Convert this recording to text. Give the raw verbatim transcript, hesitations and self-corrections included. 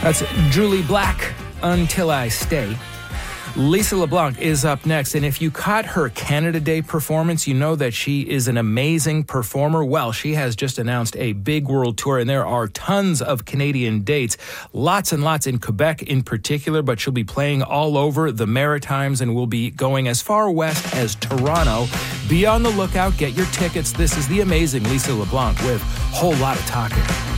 That's Julie Black, Until I Stay. Lisa LeBlanc is up next, and if you caught her Canada Day performance, you know that she is an amazing performer. Well, she has just announced a big world tour, and there are tons of Canadian dates, lots and lots in Quebec in particular, but she'll be playing all over the Maritimes and will be going as far west as Toronto. Be on the lookout, get your tickets. This is the amazing Lisa LeBlanc with Whole Lot of Talking.